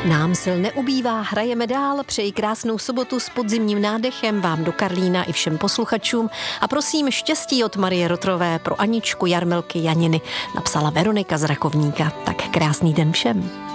Nám sil neubývá, hrajeme dál, přeji krásnou sobotu s podzimním nádechem vám do Karlína i všem posluchačům a prosím štěstí od Marie Rotrové pro Aničku, Jarmilky, Janiny, napsala Veronika z Rakovníka. Tak krásný den všem.